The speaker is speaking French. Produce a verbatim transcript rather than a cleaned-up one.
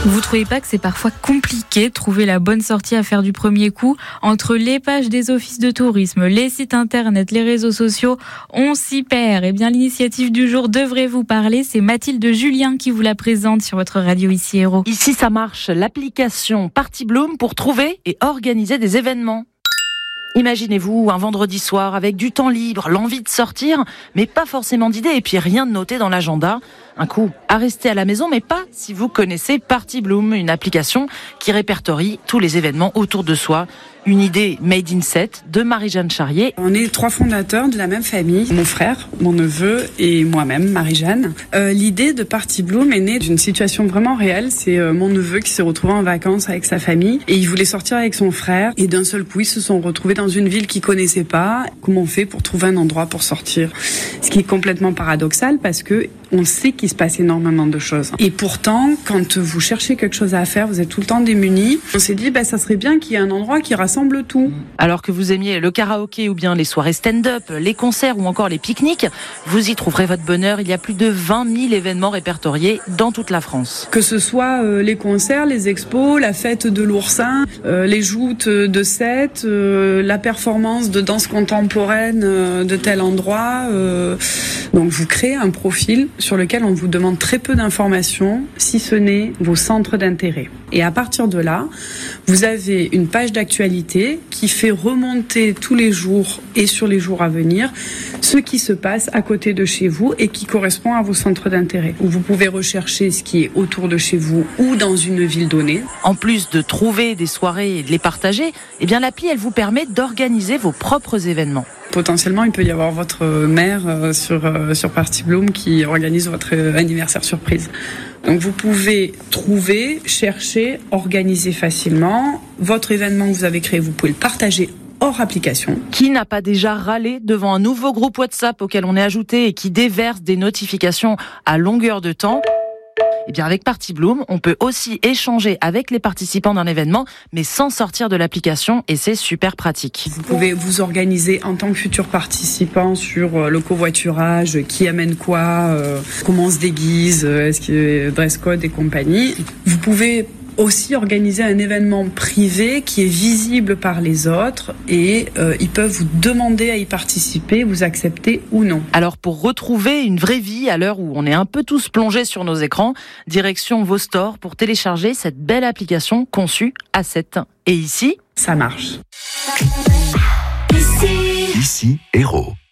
Vous trouvez pas que c'est parfois compliqué de trouver la bonne sortie à faire du premier coup entre les pages des offices de tourisme, les sites internet, les réseaux sociaux? On s'y perd. Eh bien, l'initiative du jour devrait vous parler. C'est Mathilde Julien qui vous la présente sur votre radio Ici Héros. Ici, ça marche. L'application Party Bloom pour trouver et organiser des événements. Imaginez-vous un vendredi soir avec du temps libre, l'envie de sortir, mais pas forcément d'idées et puis rien de noté dans l'agenda. Un coup à rester à la maison, mais pas si vous connaissez Party Bloom, une application qui répertorie tous les événements autour de soi. Une idée made in sept de Marie-Jeanne Charrier. On est trois fondateurs de la même famille, mon frère, mon neveu et moi-même, Marie-Jeanne. Euh, l'idée de Party Bloom est née d'une situation vraiment réelle. C'est euh, mon neveu qui s'est retrouvé en vacances avec sa famille et il voulait sortir avec son frère. Et d'un seul coup, ils se sont retrouvés dans une ville qu'ils connaissaient pas. Comment on fait pour trouver un endroit pour sortir? Ce qui est complètement paradoxal parce que on sait qu'il se passe énormément de choses. Et pourtant, quand vous cherchez quelque chose à faire, vous êtes tout le temps démunis. On s'est dit, bah, ça serait bien qu'il y ait un endroit qui rassemble tout. Alors que vous aimiez le karaoké ou bien les soirées stand-up, les concerts ou encore les pique-niques, vous y trouverez votre bonheur. Il y a plus de vingt mille événements répertoriés dans toute la France. Que ce soit euh, les concerts, les expos, la fête de l'oursin, euh, les joutes de Sète, euh, la performance de danse contemporaine euh, de tel endroit. Euh, donc vous créez un profil sur lequel on vous demande très peu d'informations, si ce n'est vos centres d'intérêt. Et à partir de là, vous avez une page d'actualité qui fait remonter tous les jours et sur les jours à venir ce qui se passe à côté de chez vous et qui correspond à vos centres d'intérêt. Vous pouvez rechercher ce qui est autour de chez vous ou dans une ville donnée. En plus de trouver des soirées et de les partager, eh bien l'appli, elle vous permet d'organiser vos propres événements. Potentiellement, il peut y avoir votre mère sur, sur Party Bloom qui organise votre anniversaire surprise. Donc vous pouvez trouver, chercher, organiser facilement votre événement que vous avez créé. Vous pouvez le partager hors application. Qui n'a pas déjà râlé devant un nouveau groupe WhatsApp auquel on est ajouté et qui déverse des notifications à longueur de temps? Eh bien, avec Party Bloom, on peut aussi échanger avec les participants d'un événement, mais sans sortir de l'application, et c'est super pratique. Vous pouvez vous organiser en tant que futur participant sur le covoiturage, qui amène quoi, euh, comment on se déguise, est-ce qu'il y a dress code et compagnie. Vous pouvez aussi organiser un événement privé qui est visible par les autres et euh, ils peuvent vous demander à y participer, vous accepter ou non. Alors pour retrouver une vraie vie à l'heure où on est un peu tous plongés sur nos écrans, direction vos stores pour télécharger cette belle application conçue à sept. Et ici, ça marche. Ici, Ici Héros.